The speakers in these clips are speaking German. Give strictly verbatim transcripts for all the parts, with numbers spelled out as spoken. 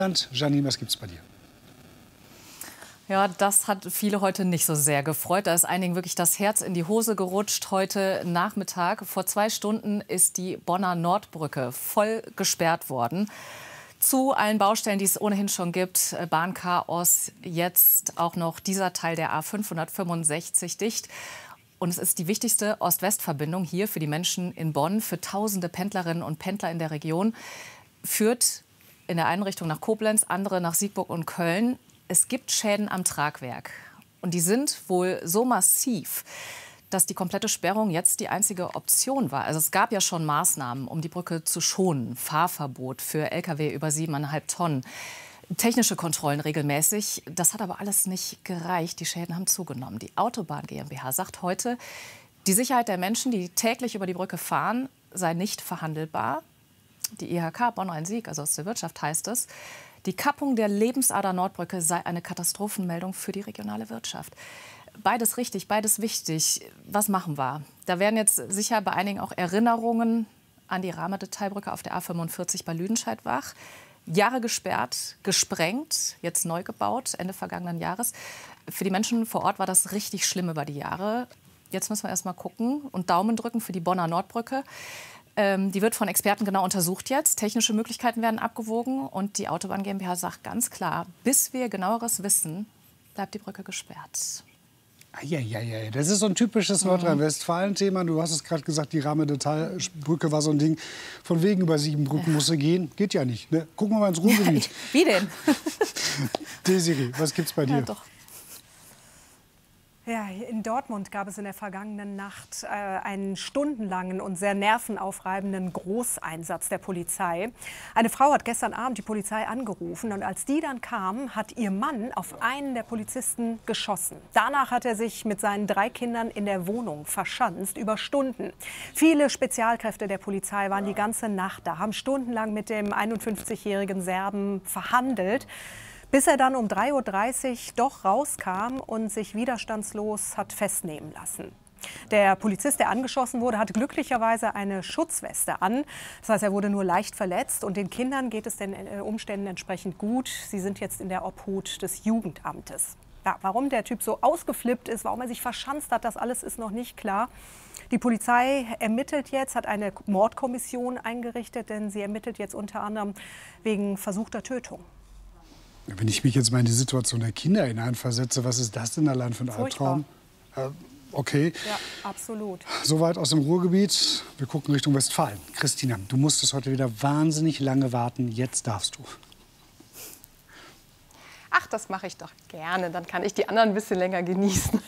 Janine, was gibt's bei dir? Ja, das hat viele heute nicht so sehr gefreut. Da ist einigen wirklich das Herz in die Hose gerutscht. Heute Nachmittag, vor zwei Stunden, ist die Bonner Nordbrücke voll gesperrt worden. Zu allen Baustellen, die es ohnehin schon gibt, Bahnchaos, jetzt auch noch dieser Teil der A fünfhundertfünfundsechzig dicht. Und es ist die wichtigste Ost-West-Verbindung hier für die Menschen in Bonn, für tausende Pendlerinnen und Pendler in der Region. Führt in der einen Richtung nach Koblenz, andere nach Siegburg und Köln. Es gibt Schäden am Tragwerk. Und die sind wohl so massiv, dass die komplette Sperrung jetzt die einzige Option war. Also es gab ja schon Maßnahmen, um die Brücke zu schonen. Fahrverbot für L K W über siebeneinhalb Tonnen. Technische Kontrollen regelmäßig. Das hat aber alles nicht gereicht. Die Schäden haben zugenommen. Die Autobahn GmbH sagt heute, die Sicherheit der Menschen, die täglich über die Brücke fahren, sei nicht verhandelbar. Die I H K Bonn-Rhein-Sieg, also aus der Wirtschaft, heißt es, die Kappung der Lebensader Nordbrücke sei eine Katastrophenmeldung für die regionale Wirtschaft. Beides richtig, beides wichtig. Was machen wir? Da werden jetzt sicher bei einigen auch Erinnerungen an die Rahmedetailbrücke auf der A fünfundvierzig bei Lüdenscheid wach. Jahre gesperrt, gesprengt, jetzt neu gebaut, Ende vergangenen Jahres. Für die Menschen vor Ort war das richtig schlimm über die Jahre. Jetzt müssen wir erst mal gucken und Daumen drücken für die Bonner Nordbrücke. Ähm, die wird von Experten genau untersucht jetzt. Technische Möglichkeiten werden abgewogen. Und die Autobahn GmbH sagt ganz klar, bis wir genaueres wissen, bleibt die Brücke gesperrt. Ja, ja, ja, das ist so ein typisches Nordrhein-Westfalen-Thema. Du hast es gerade gesagt, die Rahmedetailbrücke war so ein Ding. Von wegen über sieben Brücken musste gehen. Geht ja nicht. Ne? Gucken wir mal ins Ruhrgebiet. Wie denn? Desiree, was gibt's bei dir? Ja, doch. Ja, in Dortmund gab es in der vergangenen Nacht äh, einen stundenlangen und sehr nervenaufreibenden Großeinsatz der Polizei. Eine Frau hat gestern Abend die Polizei angerufen und als die dann kam, hat ihr Mann auf einen der Polizisten geschossen. Danach hat er sich mit seinen drei Kindern in der Wohnung verschanzt, über Stunden. Viele Spezialkräfte der Polizei waren die ganze Nacht da, haben stundenlang mit dem einundfünfzigjährigen Serben verhandelt, bis er dann um drei Uhr dreißig doch rauskam und sich widerstandslos hat festnehmen lassen. Der Polizist, der angeschossen wurde, hatte glücklicherweise eine Schutzweste an. Das heißt, er wurde nur leicht verletzt. Und den Kindern geht es den Umständen entsprechend gut. Sie sind jetzt in der Obhut des Jugendamtes. Ja, warum der Typ so ausgeflippt ist, warum er sich verschanzt hat, das alles ist noch nicht klar. Die Polizei ermittelt jetzt, hat eine Mordkommission eingerichtet, denn sie ermittelt jetzt unter anderem wegen versuchter Tötung. Wenn ich mich jetzt mal in die Situation der Kinder hineinversetze, was ist das denn allein für ein Albtraum? Äh, okay. Ja, absolut. Soweit aus dem Ruhrgebiet. Wir gucken Richtung Westfalen. Christina, du musstest heute wieder wahnsinnig lange warten. Jetzt darfst du. Ach, das mache ich doch gerne. Dann kann ich die anderen ein bisschen länger genießen.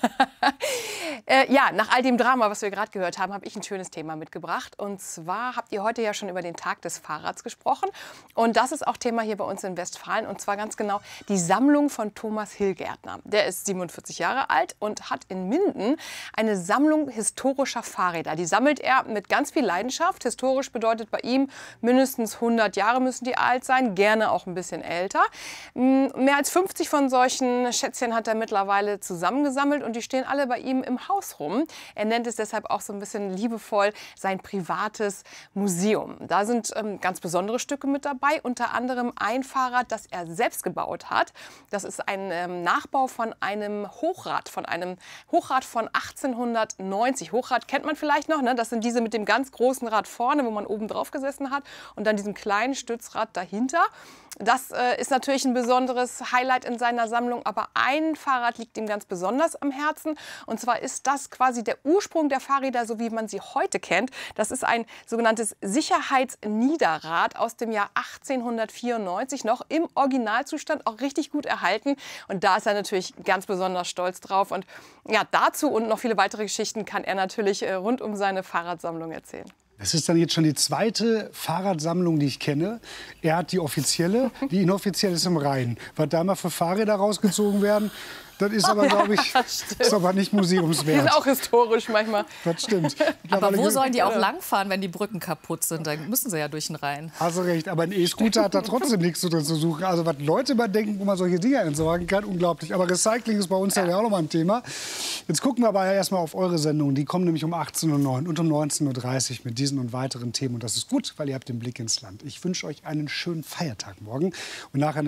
äh, ja, nach all dem Drama, was wir gerade gehört haben, habe ich ein schönes Thema mitgebracht. Und zwar habt ihr heute ja schon über den Tag des Fahrrads gesprochen. Und das ist auch Thema hier bei uns in Westfalen. Und zwar ganz genau die Sammlung von Thomas Hillgärtner. Der ist siebenundvierzig Jahre alt und hat in Minden eine Sammlung historischer Fahrräder. Die sammelt er mit ganz viel Leidenschaft. Historisch bedeutet bei ihm mindestens hundert Jahre müssen die alt sein, gerne auch ein bisschen älter. Mehr als fünfzig von solchen Schätzchen hat er mittlerweile zusammengesammelt und die stehen alle bei ihm im Haus rum. Er nennt es deshalb auch so ein bisschen liebevoll sein privates Museum. Da sind ähm, ganz besondere Stücke mit dabei, unter anderem ein Fahrrad, das er selbst gebaut hat. Das ist ein ähm, Nachbau von einem Hochrad, von einem Hochrad von achtzehnhundertneunzig. Hochrad kennt man vielleicht noch, ne? Das sind diese mit dem ganz großen Rad vorne, wo man oben drauf gesessen hat und dann diesem kleinen Stützrad dahinter. Das äh, ist natürlich ein besonderes Highlight in seiner Sammlung, aber ein Fahrrad liegt ihm ganz besonders am Herzen. Und zwar ist das quasi der Ursprung der Fahrräder, so wie man sie heute kennt. Das ist ein sogenanntes Sicherheitsniederrad aus dem Jahr achtzehnhundertvierundneunzig, noch im Originalzustand, auch richtig gut erhalten. Und da ist er natürlich ganz besonders stolz drauf. Und ja, dazu und noch viele weitere Geschichten kann er natürlich äh, rund um seine Fahrradsammlung erzählen. Das ist dann jetzt schon die zweite Fahrradsammlung, die ich kenne. Er hat die offizielle, die inoffizielle ist im Rhein. Was da mal für Fahrräder rausgezogen werden, das ist aber, glaube ich, ist aber nicht museumswert. Die sind auch historisch manchmal. Das stimmt. Aber wo sollen die auch langfahren, wenn die Brücken kaputt sind? Dann müssen sie ja durch den Rhein. Hast du recht, aber ein E-Scooter hat da trotzdem nichts zu suchen. Also was Leute mal denken, wo man solche Dinger entsorgen kann, unglaublich. Aber Recycling ist bei uns ja, ja auch noch mal ein Thema. Jetzt gucken wir aber erst mal auf eure Sendung. Die kommen nämlich um achtzehn Uhr neun und um neunzehn Uhr dreißig mit diesen und weiteren Themen. Und das ist gut, weil ihr habt den Blick ins Land. Ich wünsche euch einen schönen Feiertag morgen. Und nachher